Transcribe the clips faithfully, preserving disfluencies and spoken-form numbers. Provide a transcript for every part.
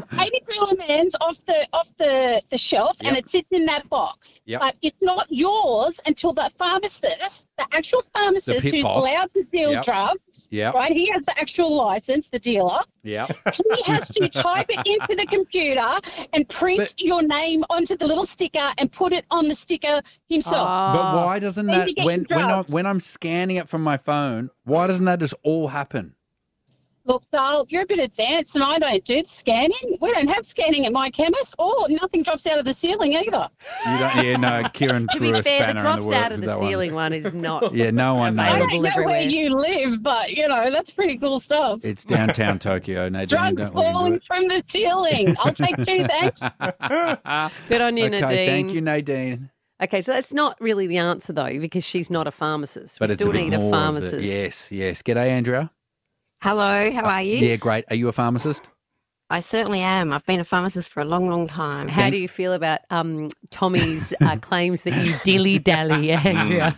eighty milligrams off the off the, the shelf, Yep. and it sits in that box. Yep. But it's not yours until the pharmacist, the actual pharmacist pit who's boss. allowed to deal Yep. drugs, Yep. right? He has the actual license, the dealer. Yeah. He has to type it into the computer and print But- your name onto the little sticker and put it on the sticker himself. But why doesn't Then that you get when your when I, drugs. when I'm scanning it from my phone, why doesn't that just all happen? Look, Dale, you're a bit advanced and I don't do scanning. We don't have scanning at my chemist, or nothing drops out of the ceiling either. You don't. Yeah, no. Kieran To threw be a fair, the spanner in drops the works out of with the that one. ceiling one is not. Yeah, no one I knows. don't know everywhere. where you live, but, you know, that's pretty cool stuff. It's downtown Tokyo, Nadine. Drugs Don't look into falling it. from the ceiling. I'll take two, thanks. Good on you, okay, Nadine. thank you, Nadine. Okay, so that's not really the answer though, because she's not a pharmacist. But we it's still a bit need a more of pharmacist. the, yes, yes. G'day, Andrea. Hello, how are you? Yeah, great. Are you a pharmacist? I certainly am. I've been a pharmacist for a long, long time. How do you feel about um, Tommy's uh, claims that you dilly-dally, Andrea?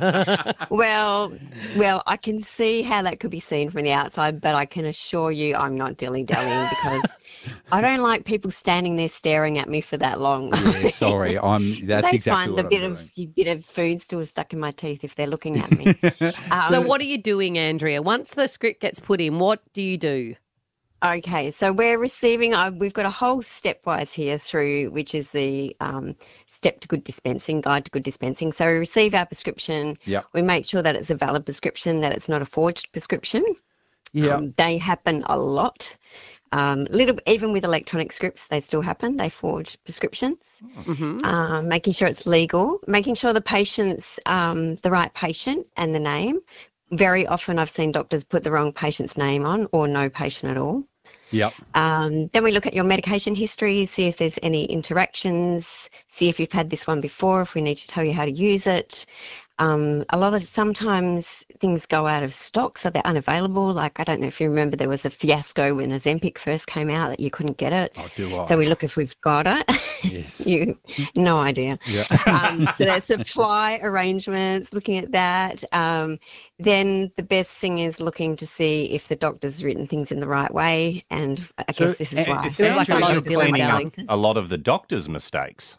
Well, well, I can see how that could be seen from the outside, but I can assure you I'm not dilly-dallying because I don't like people standing there staring at me for that long. Yeah, sorry. I'm. That's they exactly find what a I'm bit doing. of bit of food still stuck in my teeth if they're looking at me. Um, So what are you doing, Andrea? Once the script gets put in, what do you do? Okay, so we're receiving, uh, we've got a whole stepwise here through, which is the um, step to good dispensing, guide to good dispensing. So we receive our prescription, Yep. we make sure that it's a valid prescription, that it's not a forged prescription. Yeah. Um, they happen a lot. Um, little, even with electronic scripts, they still happen. They forge prescriptions. Mm-hmm. Um, making sure it's legal, making sure the patient's um, the right patient and the name. Very often I've seen doctors put the wrong patient's name on or no patient at all. Yep. Um, then we look at your medication history, see if there's any interactions, see if you've had this one before, if we need to tell you how to use it. Um, a lot of sometimes things go out of stock, so they're unavailable. Like, I don't know if you remember, there was a fiasco when Ozempic first came out that you couldn't get it. Oh, do I? So we look if we've got it. Yes. you, no idea. Yeah. Um, so there's supply arrangements, looking at that. Um, then the best thing is looking to see if the doctor's written things in the right way. And I So, guess this is and why. It It sounds like a sounds lot like of you're cleaning up dilly-dallying. a lot of the doctor's mistakes.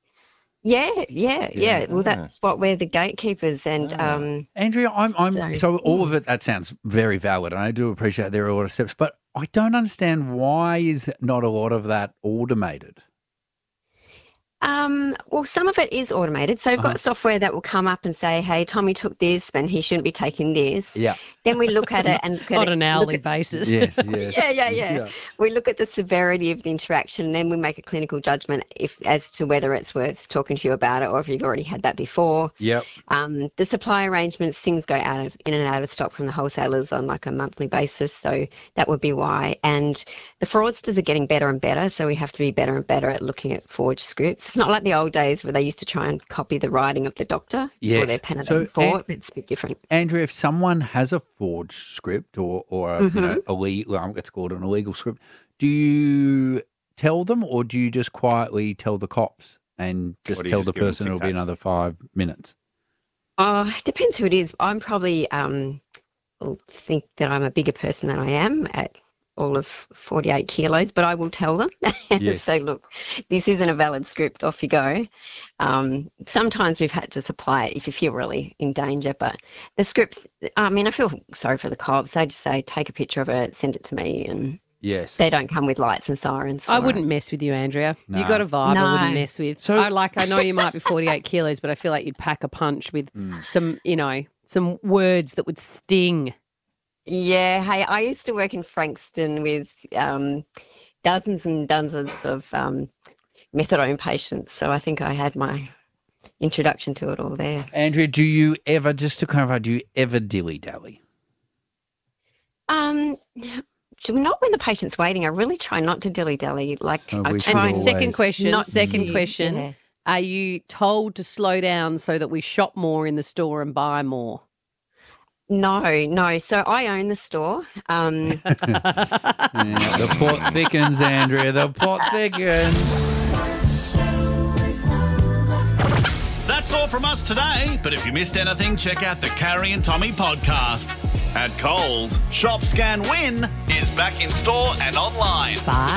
Yeah, yeah, yeah. Yeah. Well, that's what we're the gatekeepers. And um, Andrea, I'm, I'm So- so all of it. That sounds very valid, and I do appreciate there are a lot of steps, but I don't understand why is not a lot of that automated. Um, well, some of it is automated. So we've Uh-huh. got software that will come up and say, hey, Tommy took this and he shouldn't be taking this. Yeah. Then we look at it and look at On it, an look hourly at- basis. Yes. Yes. Yeah, yeah, yeah, We look at the severity of the interaction, and then we make a clinical judgment if as to whether it's worth talking to you about it or if you've already had that before. Yep. Um, the supply arrangements, things go out of in and out of stock from the wholesalers on like a monthly basis, so that would be why. And the fraudsters are getting better and better, so we have to be better and better at looking at forged scripts. It's not like the old days where they used to try and copy the writing of the doctor Yes. or their pen So, and for. and- It's a bit different. Andrea, if someone has a forged script or or a, you know, illegal, well, it's called an illegal script, do you tell them or do you just quietly tell the cops and just Or do you tell just the give them person it'll be tic-tacs? another five minutes? Oh, it depends who it is. I'm probably um, will think that I'm a bigger person than I am at all of forty-eight kilos, but I will tell them and Yes. say, look, this isn't a valid script, off you go. Um, sometimes we've had to supply it if you feel really in danger, but the scripts, I mean, I feel sorry for the cops. They just say, take a picture of it, send it to me, and Yes. they don't come with lights and sirens. I for wouldn't it. mess with you, Andrea. No. You got a vibe I No. wouldn't mess with. So- I like I know you might be forty-eight kilos, but I feel like you'd pack a punch with some, you know, some words that would sting. Yeah, hey, I used to work in Frankston with um, dozens and dozens of um, methadone patients, so I think I had my introduction to it all there. Andrea, do you ever, just to clarify, do you ever dilly-dally? Um, not when the patient's waiting. I really try not to dilly-dally. Like, So I we should try And always- second question, not second to- question, yeah. are you told to slow down so that we shop more in the store and buy more? No, no. So I own the store. Um, Yeah, the plot thickens, Andrea. The plot thickens. That's all from us today, but if you missed anything, check out the Carrie and Tommy podcast. At Coles, Shop Scan Win is back in store and online. Bye.